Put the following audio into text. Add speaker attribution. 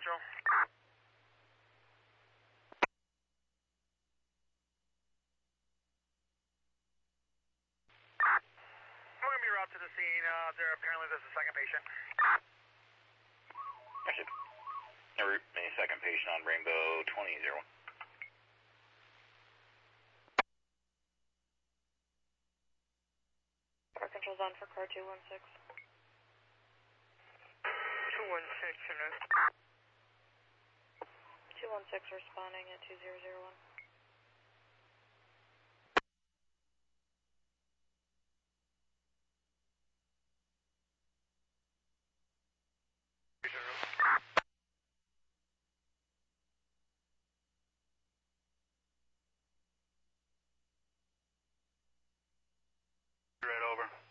Speaker 1: Central. We're going to be route to the scene. Apparently there's a second patient.
Speaker 2: Actually, a second patient on Rainbow 2001.
Speaker 3: Car control's on for car 216.
Speaker 1: 216, and
Speaker 3: 216 responding at 2001.
Speaker 1: right over.